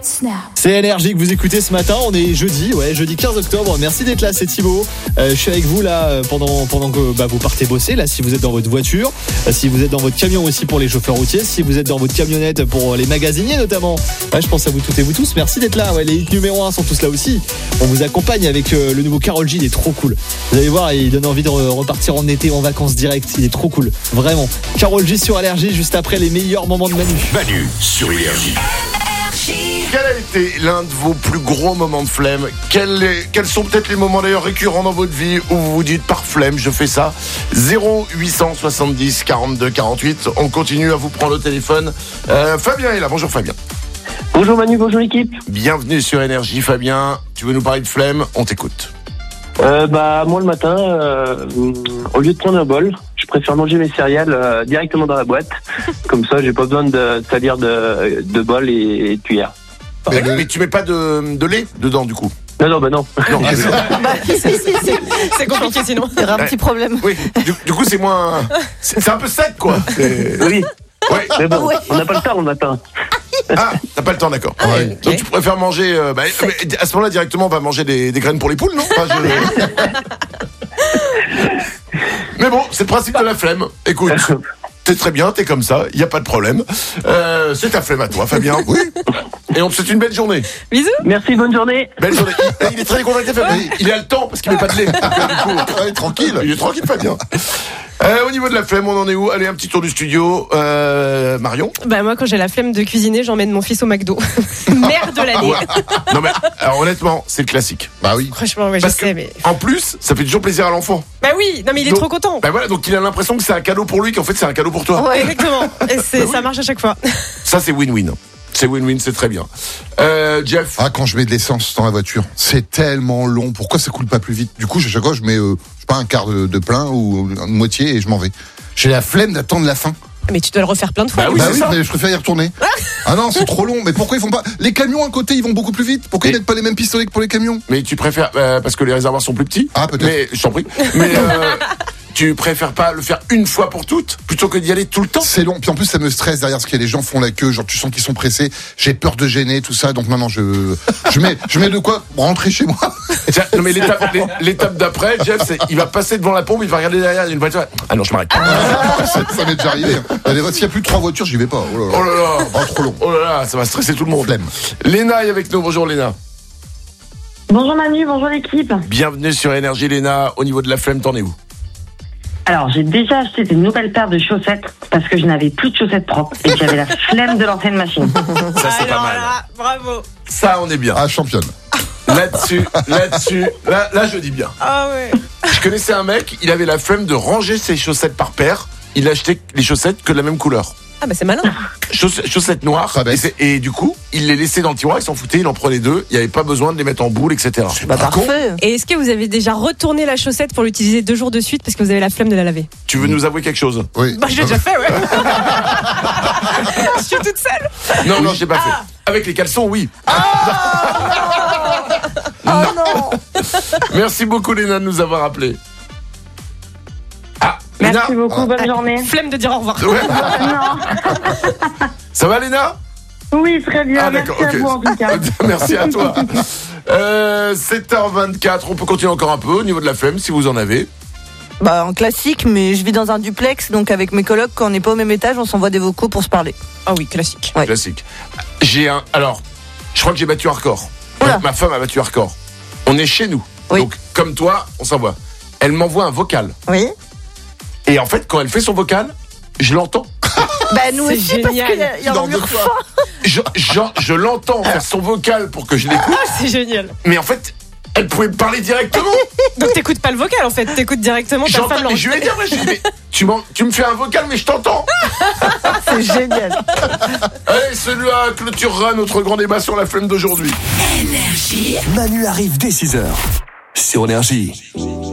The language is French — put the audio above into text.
C'est Énergie que vous écoutez ce matin. On est jeudi 15 octobre. Merci d'être là, c'est Thibaut. Je suis avec vous là pendant que vous partez bosser. Là, si vous êtes dans votre voiture, si vous êtes dans votre camion aussi pour les chauffeurs routiers, si vous êtes dans votre camionnette pour les magasiniers notamment. Je pense à vous toutes et vous tous. Merci d'être là. Les hits numéro 1 sont tous là aussi. On vous accompagne avec le nouveau Karol G. Il est trop cool. Vous allez voir, il donne envie de repartir en été en vacances direct. Il est trop cool, vraiment. Karol G sur Énergie juste après les meilleurs moments de Manu. Manu sur Énergie. Quel a été l'un de vos plus gros moments de flemme? Quels sont peut-être les moments d'ailleurs récurrents dans votre vie où vous vous dites par flemme je fais ça? 0870 42 48. On continue à vous prendre le téléphone. Fabien est là. Bonjour Fabien. Bonjour Manu, bonjour l'équipe. Bienvenue sur Énergie Fabien. Tu veux nous parler de flemme? On t'écoute. Moi le matin, au lieu de prendre un bol, je préfère manger mes céréales directement dans la boîte. Comme ça, j'ai pas besoin de salir de bol et de cuillère. Mais tu mets pas de lait dedans du coup? Non. C'est compliqué sinon. Il y aura un petit problème. Oui, du coup c'est moins... C'est un peu sec quoi. Oui. Ouais. Mais bon, on n'a pas le temps le matin. Ah, t'as pas le temps, d'accord. Ouais. Okay. Donc tu préfères manger... mais à ce moment-là, directement, on va manger des graines pour les poules, non? Mais bon, c'est le principe de la flemme. Écoute, t'es très bien, t'es comme ça, y a pas de problème. C'est ta flemme à toi, Fabien. Oui. Et on te souhaite une belle journée. Bisous. Merci, bonne journée. Belle journée. Il est très décontracté, Fabien. Il a le temps parce qu'il met pas de lait. Donc, du coup, il est tranquille. Il est tranquille, Fabien. Au niveau de la flemme, on en est où? Allez, un petit tour du studio. Marion? Moi, quand j'ai la flemme de cuisiner, j'emmène mon fils au McDo. Merde de l'année. Ouais. Non mais, alors, honnêtement, c'est le classique. Bah oui. Franchement, ouais, parce je sais, mais... En plus, ça fait toujours plaisir à l'enfant. Bah oui, non mais il est trop content. Bah voilà, donc il a l'impression que c'est un cadeau pour lui, qu'en fait c'est un cadeau pour toi. Ouais, exactement. Et ça marche à chaque fois. Ça, c'est win-win. C'est win-win, c'est très bien. Jeff? Quand je mets de l'essence dans la voiture, c'est tellement long. Pourquoi ça coule pas plus vite? Du coup, chaque fois, je mets, un quart de plein ou une moitié et je m'en vais. J'ai la flemme d'attendre la fin. Mais tu dois le refaire plein de fois. Bah oui, mais je préfère y retourner. Ah non, c'est trop long. Mais pourquoi ils font pas? Les camions à côté, ils vont beaucoup plus vite. Pourquoi ils mettent pas les mêmes pistolets que pour les camions? Mais tu préfères, parce que les réservoirs sont plus petits? Ah, peut-être. Mais, je t'en prie. Mais, tu préfères pas le faire une fois pour toutes plutôt que d'y aller tout le temps? C'est long, puis en plus ça me stresse derrière parce que les gens font la queue, genre tu sens qu'ils sont pressés, j'ai peur de gêner tout ça, donc non, je mets de quoi rentrer chez moi. Tiens, non mais l'étape d'après, Jeff, il va passer devant la pompe, il va regarder derrière, il y a une voiture. Ah non, je m'arrête. Ça m'est déjà arrivé. S'il y a plus de 3 voitures, j'y vais pas. Oh là là, trop long. Oh là là, ça va stresser tout le monde. Flemme. Léna est avec nous. Bonjour Léna. Bonjour Manu, bonjour l'équipe. Bienvenue sur Énergie Léna. Au niveau de la flemme, t'en es où? Alors, j'ai déjà acheté des nouvelles paires de chaussettes parce que je n'avais plus de chaussettes propres et que j'avais la flemme de l'ancienne machine. Ça, c'est pas mal. Là, bravo. Ça, on est bien. Ah, championne. Là-dessus, là, je dis bien. Ah ouais. Je connaissais un mec, il avait la flemme de ranger ses chaussettes par paire. Il achetait les chaussettes que de la même couleur. Ah bah c'est malin. Chaussettes noires. Et du coup, il les laissait dans le tiroir, il s'en foutait, il en prenait 2. Il n'y avait pas besoin de les mettre en boule, etc. Bah parfait. Et est-ce que vous avez déjà retourné la chaussette pour l'utiliser 2 jours de suite parce que vous avez la flemme de la laver? Tu veux nous avouer quelque chose? Oui. Bah je l'ai déjà fait, ouais. Je suis toute seule. Non, je l'ai pas fait. Avec les caleçons, oui. Non. Merci beaucoup Léna de nous avoir appelés. Merci beaucoup, bonne journée. Flemme de dire au revoir. Ouais. Non. Ça va Léna? Oui, très bien. Merci d'accord, à vous en tout cas. Merci à toi. 7h24, on peut continuer encore un peu au niveau de la flemme si vous en avez. En classique, mais je vis dans un duplex, donc avec mes colocs, quand on n'est pas au même étage, on s'envoie des vocaux pour se parler. Ah oui, classique. Ouais. Classique. Alors, je crois que j'ai battu un record. Oula. Ma femme a battu un record. On est chez nous. Oui. Donc, comme toi, on s'envoie. Elle m'envoie un vocal. Oui. Et en fait, quand elle fait son vocal, je l'entends. Nous C'est aussi, génial. parce qu'il y a un mur fort. Je l'entends faire son vocal pour que je l'écoute. C'est génial. Mais en fait, elle pouvait me parler directement. Donc t'écoutes pas le vocal en fait, t'écoutes directement ta femme. Et je lui ai dit, mais tu me fais un vocal, mais je t'entends. C'est génial. Allez, celui-là clôturera notre grand débat sur la flemme d'aujourd'hui. Énergie. Manu arrive dès 6h sur Énergie.